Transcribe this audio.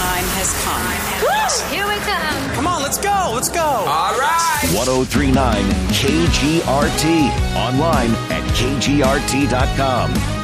time has come. Here we come. Come on, let's go. Let's go. All right. 1039 KGRT. Online at kgrt.com.